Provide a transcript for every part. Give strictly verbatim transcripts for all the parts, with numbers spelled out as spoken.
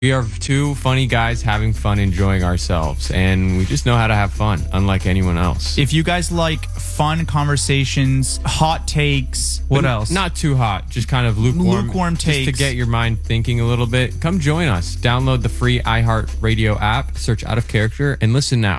We are two funny guys having fun, enjoying ourselves, and we just know how to have fun, unlike anyone else. If you guys like fun conversations, hot takes, what But else? Not too hot, just kind of lukewarm. Lukewarm just takes. to get your mind thinking a little bit. Come join us. Download the free iHeartRadio app, search Out of Character, and listen now.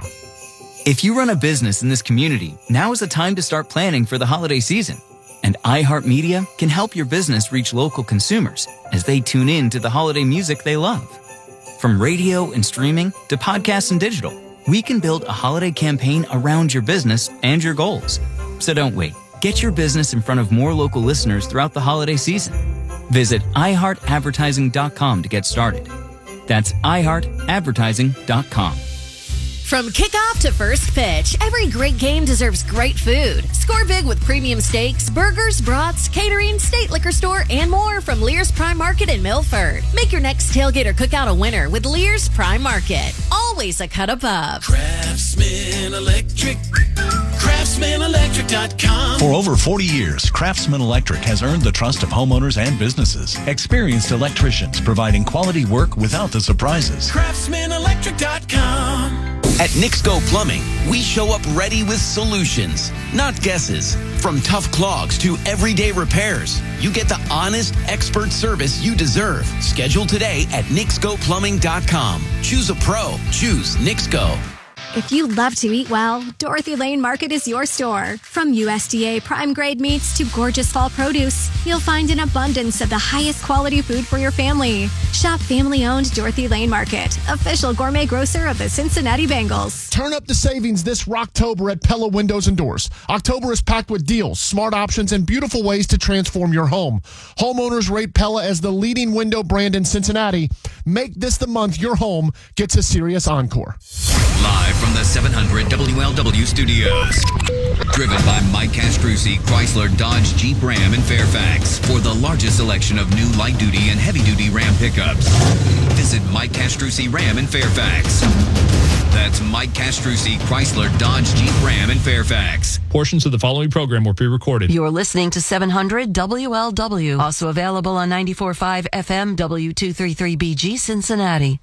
If you run a business in this community, now is the time to start planning for the holiday season. And iHeartMedia can help your business reach local consumers as they tune in to the holiday music they love. From radio and streaming to podcasts and digital, we can build a holiday campaign around your business and your goals. So don't wait. Get your business in front of more local listeners throughout the holiday season. Visit i heart advertising dot com to get started. That's i heart advertising dot com. From kickoff to first pitch, every great game deserves great food. Score big with premium steaks, burgers, brats, catering, state liquor store, and more from Lear's Prime Market in Milford. Make your next tailgate or cookout a winner with Lear's Prime Market. Always a cut above. Craftsman Electric. Craftsman Electric dot com. For over forty years, Craftsman Electric has earned the trust of homeowners and businesses. Experienced electricians providing quality work without the surprises. Craftsman Electric dot com. At Nixco Plumbing, we show up ready with solutions, not guesses. From tough clogs to everyday repairs, you get the honest, expert service you deserve. Schedule today at Nixco Plumbing dot com. Choose a pro. Choose Nixco. If you love to eat well, Dorothy Lane Market is your store. From U S D A prime grade meats to gorgeous fall produce, you'll find an abundance of the highest quality food for your family. Shop family-owned Dorothy Lane Market, official gourmet grocer of the Cincinnati Bengals. Turn up the savings this Rocktober at Pella Windows and Doors. October is packed with deals, smart options, and beautiful ways to transform your home. Homeowners rate Pella as the leading window brand in Cincinnati. Make this the month your home gets a serious encore. Live from the seven hundred W L W studios. Driven by Mike Castrucci, Chrysler, Dodge, Jeep, Ram, and Fairfax. For the largest selection of new light-duty and heavy-duty Ram pickups. Visit Mike Castrucci Ram in Fairfax. That's Mike Castrucci, Chrysler, Dodge, Jeep, Ram, and Fairfax. Portions of the following program were pre-recorded. You're listening to seven hundred W L W. Also available on ninety-four point five F M W two thirty-three B G Cincinnati.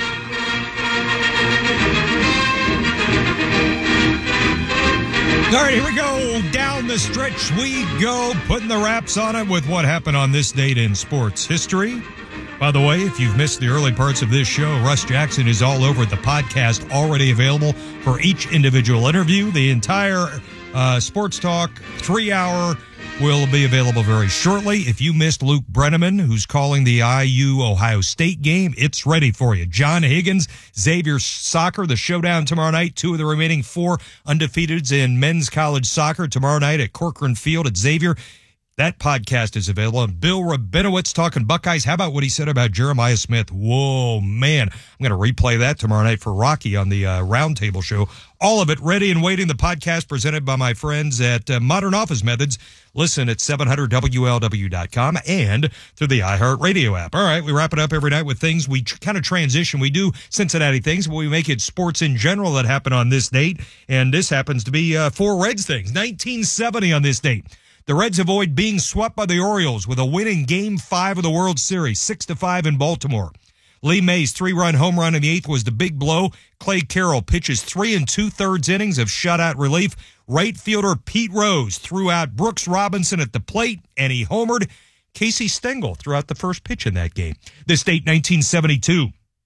All right, here we go. Down the stretch we go, putting the wraps on it with what happened on this date in sports history. By the way, if you've missed the early parts of this show, Russ Jackson is all over the podcast, already available for each individual interview. The entire uh, Sports Talk three-hour will be available very shortly. If you missed Luke Brenneman, who's calling the I U Ohio State game, it's ready for you. John Higgins, Xavier Soccer, the showdown tomorrow night. Two of the remaining four undefeateds in men's college soccer tomorrow night at Corcoran Field at Xavier. That podcast is available. And Bill Rabinowitz talking Buckeyes. How about what he said about Jeremiah Smith? Whoa, man. I'm going to replay that tomorrow night for Rocky on the uh, Roundtable Show. All of it ready and waiting. The podcast presented by my friends at uh, Modern Office Methods. Listen at seven hundred W L W dot com and through the iHeartRadio app. All right, we wrap it up every night with things. We tr- kind of transition. We do Cincinnati things, but we make it sports in general that happen on this date. And this happens to be uh, four Reds things. nineteen seventy on this date. The Reds avoid being swept by the Orioles with a win in Game five of the World Series, six to five in Baltimore. Lee Mays' three-run home run in the eighth was the big blow. Clay Carroll pitches three and two-thirds innings of shutout relief. Right fielder Pete Rose threw out Brooks Robinson at the plate, and he homered. Casey Stengel threw out the first pitch in that game. This date, nineteen seventy-two.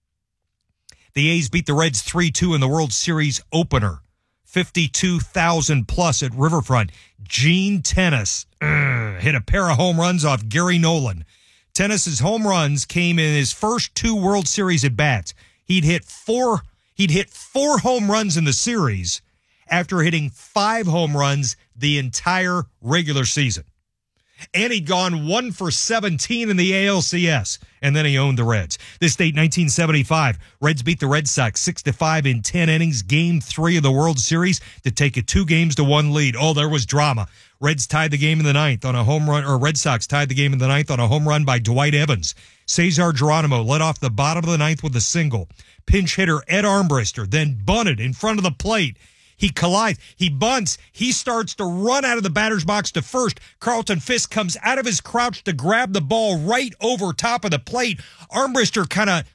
The A's beat the Reds three two in the World Series opener. fifty-two thousand plus at Riverfront. Gene Tennis uh, hit a pair of home runs off Gary Nolan. Tennis's home runs came in his first two World Series at bats. He'd hit four. He'd hit four home runs in the series after hitting five home runs the entire regular season. And he'd gone one for seventeen in the A L C S, and then he owned the Reds. This date, nineteen seventy-five, Reds beat the Red Sox six to five in ten innings, game three of the World Series to take a two games to one lead. Oh, there was drama. Reds tied the game in the ninth on a home run, or Red Sox tied the game in the ninth on a home run by Dwight Evans. Cesar Geronimo led off the bottom of the ninth with a single. Pinch hitter Ed Armbrister then bunted in front of the plate. He collides. He bunts. He starts to run out of the batter's box to first. Carlton Fisk comes out of his crouch to grab the ball right over top of the plate. Armbrister kind of